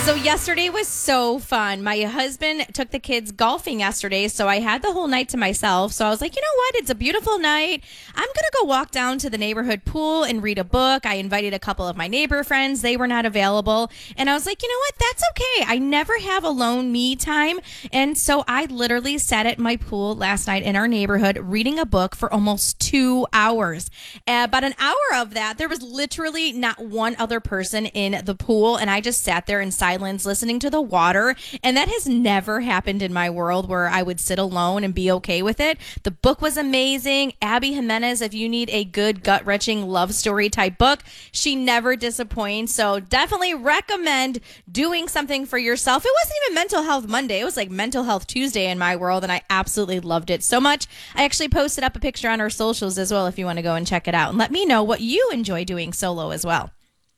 So yesterday was so fun. My husband took the kids golfing yesterday, so I had the whole night to myself. So I was like, you know what? It's a beautiful night. I'm going to go walk down to the neighborhood pool and read a book. I invited a couple of my neighbor friends. They were not available. And I was like, you know what? That's okay. I never have alone me time. And so I literally sat at my pool last night in our neighborhood reading a book for almost 2 hours. About an hour of that, there was literally not one other person in the pool. And I just sat there in silence listening to the water, and that has never happened in my world where I would sit alone and be okay with it. The book was amazing. Abby Jimenez, if you need a good gut-wrenching love story type book, she never disappoints. So definitely recommend doing something for yourself. It wasn't even Mental Health Monday. It was like Mental Health Tuesday in my world, and I absolutely loved it so much. I actually posted up a picture on our socials as well if you want to go and check it out, and let me know what you enjoy doing solo as well.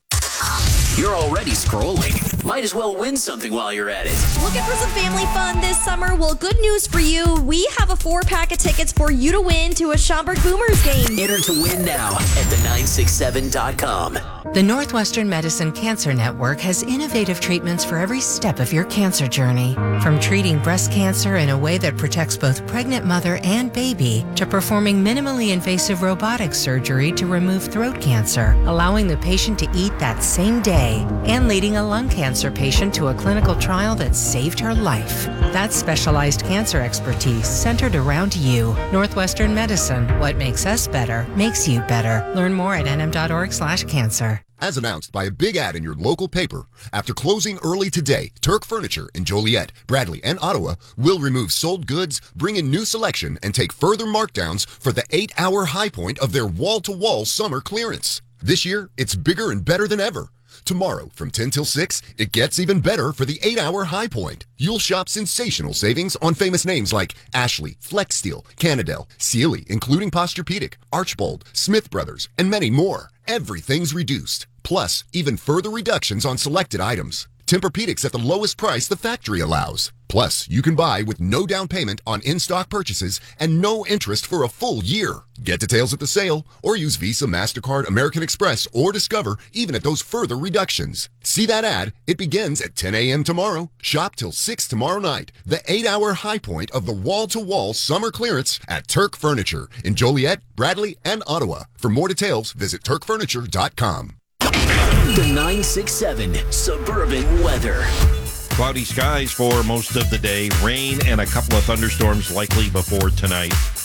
You're already scrolling. Might as well win something while you're at it. Looking for some family fun this summer? Well, good news for you. We have a 4-pack of tickets for you to win to a Schaumburg Boomers game. Enter to win now at the967.com. The Northwestern Medicine Cancer Network has innovative treatments for every step of your cancer journey. From treating breast cancer in a way that protects both pregnant mother and baby, to performing minimally invasive robotic surgery to remove throat cancer, allowing the patient to eat that same day, and leading a lung cancer patient to a clinical trial that saved her life. That's specialized cancer expertise centered around you. Northwestern Medicine. What makes us better makes you better. Learn more at nm.org/cancer. As announced by a big ad in your local paper, after closing early today, Turk Furniture in Joliet, Bradley, and Ottawa will remove sold goods, bring in new selection, and take further markdowns for the 8-hour high point of their wall-to-wall summer clearance. This year, it's bigger and better than ever. Tomorrow, from 10 till 6, it gets even better for the 8-hour high point. You'll shop sensational savings on famous names like Ashley, Flexsteel, Canadel, Sealy, including Posturepedic, Archbold, Smith Brothers, and many more. Everything's reduced. Plus, even further reductions on selected items. Tempur-Pedics at the lowest price the factory allows. Plus, you can buy with no down payment on in-stock purchases and no interest for a full year. Get details at the sale or use Visa, MasterCard, American Express, or Discover even at those further reductions. See that ad? It begins at 10 a.m. tomorrow. Shop till 6 tomorrow night. The 8-hour high point of the wall-to-wall summer clearance at Turk Furniture in Joliet, Bradley, and Ottawa. For more details, visit turkfurniture.com. The 967 Suburban Weather. Cloudy skies for most of the day. Rain and a couple of thunderstorms likely before tonight.